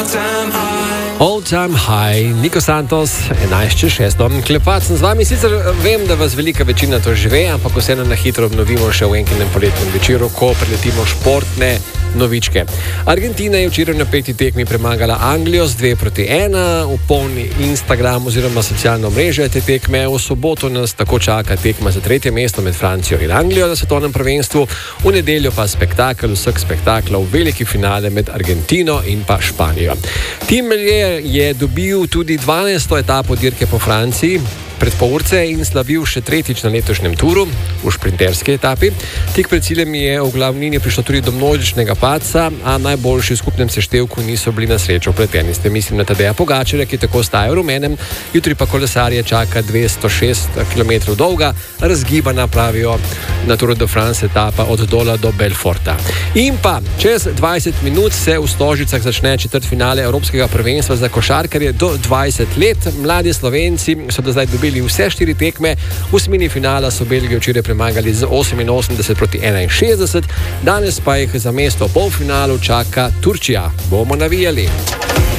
All Time High, Nico Santos, 11.6. Klepat sem z vami, sicer vem, da vas velika večina to žive, ampak vseeno na hitro obnovimo še v enkinem poletnem večeru, ko preletimo športne novičke. Argentina je včeraj na 5. tekmi premagala Anglijo z 2-1, v polni Instagram oziroma socialno mreže te tekme. V soboto nas tako čaka tekma za 3. mesto med Francijo in Anglijo na svetovnem prvenstvu, v nedeljo pa spektakel vseh spektaklov, veliki finale med Argentino in pa Španijo. Tim Melier je dobil tudi 12. etapo dirke po Franciji pred pol urce in slavil še tretjič na letošnjem turu v šprinterski etapi. Tik pred ciljem je v glavnini prišlo tudi do množičnega padca, a najboljši v skupnem seštevku niso bili na srečo vpleteni. Mislim na Tadeja Pogačarja, ki tako ostaja v rumenem, jutri pa kolesarje čaka 206 km dolga, razgibana, pravijo, na Tour de France etapa od Dola do Belforta. In pa čez 20 minut se v Stožicah začne četrtfinale Evropskega prvenstva za košarkarje do 20 let. Mladi Slovenci so do zdaj dobili vse 4 tekme, v osmini finala so Belgijo včeraj premagali z 88-61, danes pa jih za mesto v polfinalu čaka Turčija. Bomo navijali.